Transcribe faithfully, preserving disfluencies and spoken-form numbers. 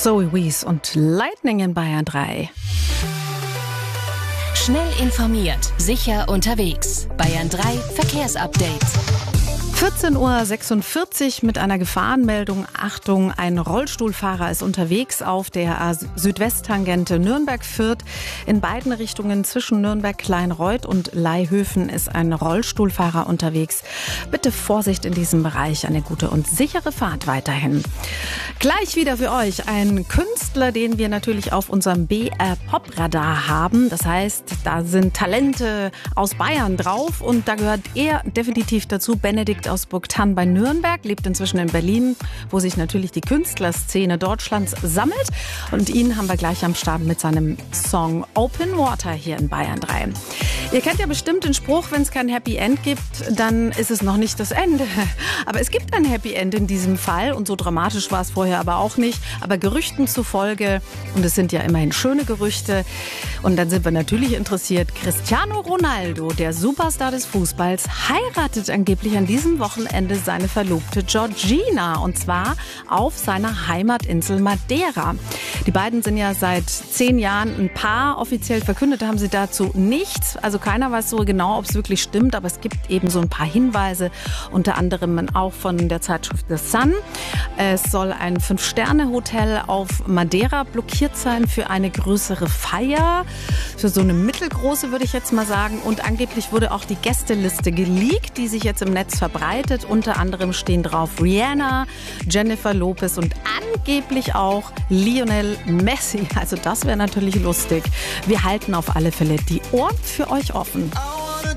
Zoe Wees und Lightning in Bayern drei. Schnell informiert, sicher unterwegs. Bayern drei Verkehrsupdate. vierzehn Uhr sechsundvierzig mit einer Gefahrenmeldung. Achtung, ein Rollstuhlfahrer ist unterwegs auf der A Südwesttangente Nürnberg-Fürth. In beiden Richtungen zwischen Nürnberg-Kleinreuth und Laihöfen ist ein Rollstuhlfahrer unterwegs. Bitte Vorsicht in diesem Bereich, eine gute und sichere Fahrt weiterhin. Gleich wieder für euch ein Künstler, den wir natürlich auf unserem B R-Pop-Radar haben. Das heißt, da sind Talente aus Bayern drauf und da gehört er definitiv dazu. Benedikt aus Burgthann bei Nürnberg, lebt inzwischen in Berlin, wo sich natürlich die Künstlerszene Deutschlands sammelt. Und ihn haben wir gleich am Start mit seinem Song Open Water hier in Bayern drei. Ihr kennt ja bestimmt den Spruch, wenn es kein Happy End gibt, dann ist es noch nicht das Ende. Aber es gibt ein Happy End in diesem Fall und so dramatisch war es vorher aber auch nicht. Aber Gerüchten zufolge, und es sind ja immerhin schöne Gerüchte, und dann sind wir natürlich interessiert, Cristiano Ronaldo, der Superstar des Fußballs, heiratet angeblich an diesem Wochenende seine Verlobte Georgina, und zwar auf seiner Heimatinsel Madeira. Die beiden sind ja seit zehn Jahren ein Paar. Offiziell verkündet haben sie dazu nichts. Also keiner weiß so genau, ob es wirklich stimmt, aber es gibt eben so ein paar Hinweise, unter anderem auch von der Zeitschrift The Sun. Es soll ein Fünf-Sterne-Hotel auf Madeira blockiert sein für eine größere Feier, für so eine mittelgroße, würde ich jetzt mal sagen. Und angeblich wurde auch die Gästeliste geleakt, die sich jetzt im Netz verbreitet. Unter anderem stehen drauf Rihanna, Jennifer Lopez und angeblich auch Lionel Messi. Also das wäre natürlich lustig. Wir halten auf alle Fälle die Ohren für euch offen.